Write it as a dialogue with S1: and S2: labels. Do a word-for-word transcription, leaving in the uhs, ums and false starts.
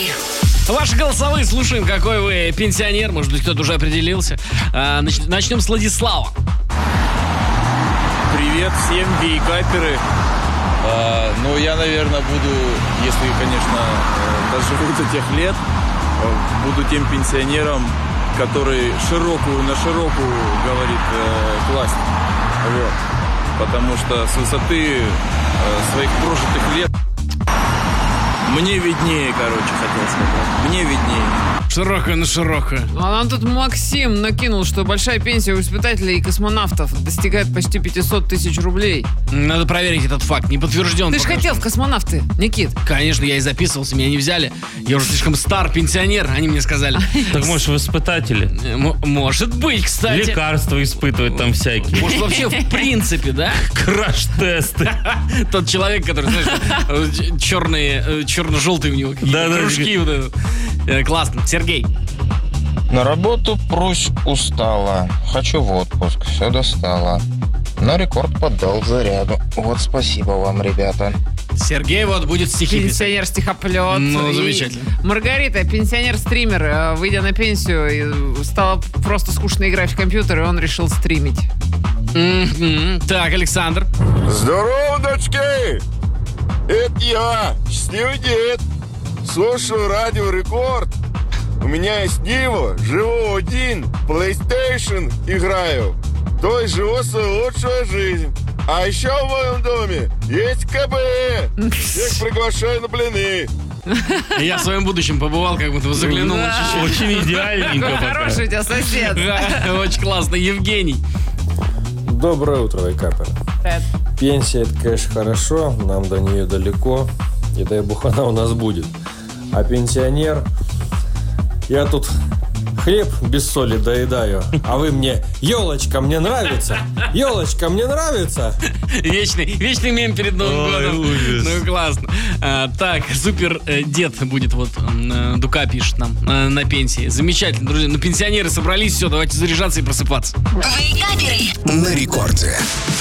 S1: Ваши голосовые слушаем, какой вы пенсионер. Может быть, кто-то уже определился. А, нач- начнем с Владислава.
S2: Привет всем гей-каперы. А, ну, я, наверное, буду, если, конечно, доживу до тех лет, буду тем пенсионером, который широкую на широкую говорит э, класть. Вот. Потому что с высоты э, своих прожитых лет мне виднее, короче, хотел сказать. Мне виднее.
S1: Широкая на широкую.
S3: А нам тут Максим накинул, что большая пенсия у испытателей и космонавтов достигает почти пятьсот тысяч рублей.
S1: Надо проверить этот факт. Не подтвержден.
S3: Ты же хотел в космонавты, Никит.
S1: Конечно, я и записывался, меня не взяли. Я уже слишком стар, пенсионер, они мне сказали.
S4: Так может в испытатели?
S1: М- может быть, кстати.
S4: Лекарства испытывают там всякие.
S1: Может вообще в принципе, да?
S4: Краш-тесты.
S1: Тот человек, который, знаешь, черные, черно-желтые у него какие-то
S4: Да-да.
S1: кружки. Вот это. Э, Классно. Сергей.
S5: На работу прусь устала. Хочу в отпуск. Все достало. Но рекорд поддал заряду. Вот спасибо вам, ребята.
S1: Сергей вот будет стихи писать.
S3: Пенсионер-стихоплет.
S1: Ну,
S3: И
S1: замечательно.
S3: Маргарита, пенсионер-стример, э, выйдя на пенсию, и стало просто скучно играть в компьютер, и он решил стримить.
S1: Мгм. Так, Александр.
S6: Здорово, дочки! Это я, счастливый дед. Слушаю радио Рекорд. У меня есть Нива, живу один, PlayStation играю. То есть живу свою лучшую жизнь. А еще в моем доме есть КБ. Всех приглашаю на блины.
S1: Я в своем будущем побывал, как будто бы заглянул.
S3: Да.
S1: чуть-чуть.
S4: Очень идеальненько
S3: Какой
S4: пока.
S3: хороший у тебя сосед.
S1: Да, очень классно. Евгений.
S7: Доброе утро, вейкаперы.
S3: Привет.
S7: Пенсия, это, конечно, хорошо, нам до нее далеко, и дай бог она у нас будет. А пенсионер, я тут хлеб без соли доедаю, а вы мне: елочка мне нравится, елочка мне нравится.
S1: Вечный, вечный мем перед Новым
S4: Ой,
S1: годом.
S4: ужас.
S1: Ну, классно. А, так, супер э, дед будет, вот э, Дука пишет нам э, на пенсии. Замечательно, друзья. Ну, пенсионеры собрались, все, давайте заряжаться и просыпаться.
S8: На рекорде.